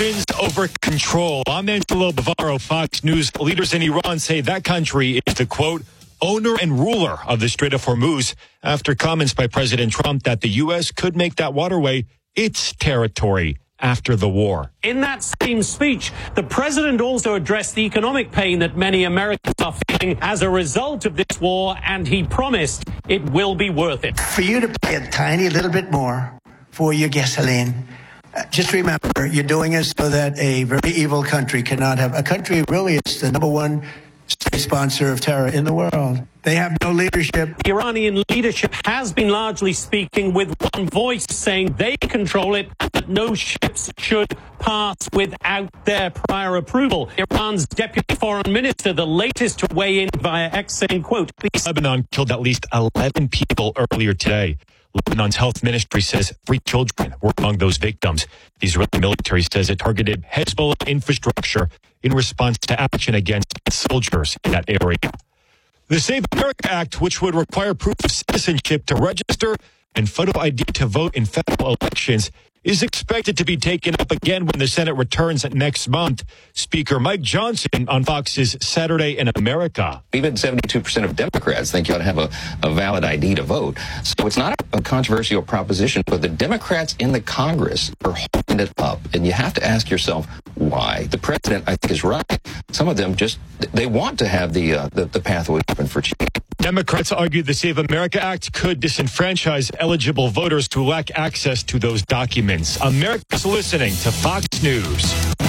Emotions over control. I'm Angelo Bavaro, Fox News. Leaders in Iran say that country is the, quote, owner and ruler of the Strait of Hormuz after comments by President Trump that the U.S. could make that waterway its territory after the war. In that same speech, the president also addressed the economic pain that many Americans are feeling as a result of this war, and he promised it will be worth it. For you to pay a tiny little bit more for your gasoline, just remember, you're doing it so that a very evil country cannot have. A country really is the number one state sponsor of terror in the world. They have no leadership. The Iranian leadership has been largely speaking with one voice, saying they control it and that no ships should pass without their prior approval. Iran's deputy foreign minister, the latest to weigh in via X, saying, quote, Lebanon killed at least 11 people earlier today. Lebanon's health ministry says 3 children were among those victims. The Israeli military says it targeted Hezbollah infrastructure in response to action against soldiers in that area. The Save America Act, which would require proof of citizenship to register and photo ID to vote in federal elections, is expected to be taken up again when the Senate returns next month. Speaker Mike Johnson on Fox's Saturday in America. Even 72% of Democrats think you ought to have a valid ID to vote. So it's not a controversial proposition, but the Democrats in the Congress are holding it up. And you have to ask yourself why. The president, I think, is right. Some of them they want to have the pathway open for change. Democrats argue the Save America Act could disenfranchise eligible voters who lack access to those documents. America's listening to Fox News.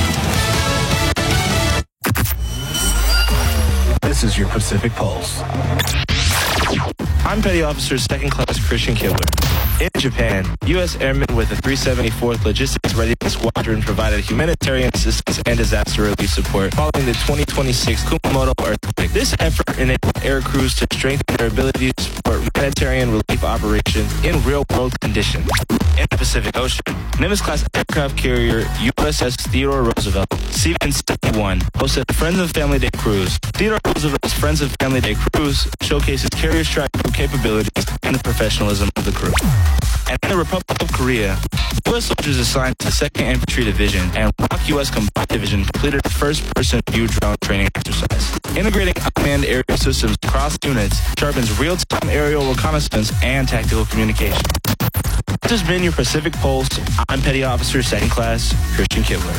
This is your Pacific Pulse. I'm Petty Officer 2nd Class Christian Kibler. In Japan, U.S. airmen with the 374th Logistics Readiness Squadron provided humanitarian assistance and disaster relief support following the 2026 Kumamoto earthquake. This effort enabled air crews to strengthen their ability to support humanitarian relief operations in real-world conditions. In the Pacific Ocean, Nimitz-class aircraft carrier USS Theodore Roosevelt, CVN-71, hosted a Friends of Family Day cruise. Theodore Roosevelt's Friends of Family Day cruise showcases carrier strike crew capabilities and the professionalism of the crew. And in the Republic of Korea, U.S. soldiers assigned to the 2nd Infantry Division and ROC U.S. Combined Division completed a first-person view drone training exercise. Integrating unmanned aerial systems across units sharpens real-time aerial reconnaissance and tactical communication. This has been your Pacific Pulse. I'm Petty Officer 2nd Class Christian Kibler.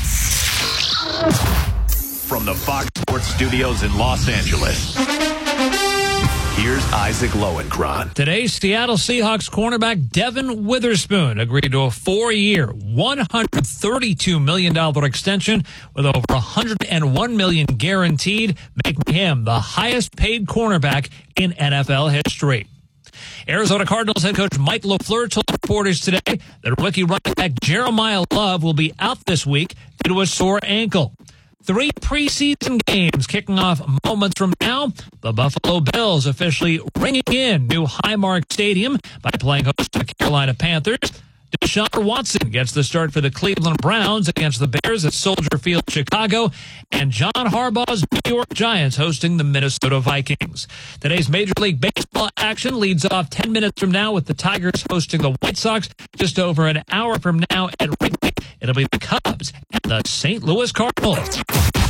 From the Fox Sports Studios in Los Angeles, here's Isaac Lowenkron. Today, Seattle Seahawks cornerback Devin Witherspoon agreed to a 4-year, $132 million extension with over $101 million guaranteed, making him the highest-paid cornerback in NFL history. Arizona Cardinals head coach Mike LaFleur told reporters today that rookie running back Jeremiah Love will be out this week due to a sore ankle. 3 preseason games kicking off moments from now. The Buffalo Bills officially ringing in new Highmark Stadium by playing host to the Carolina Panthers. Deshaun Watson gets the start for the Cleveland Browns against the Bears at Soldier Field, Chicago. And John Harbaugh's New York Giants hosting the Minnesota Vikings. Today's Major League Baseball action leads off 10 minutes from now with the Tigers hosting the White Sox. Just over an hour from now at Wrigley, it'll be the Cubs and the St. Louis Cardinals.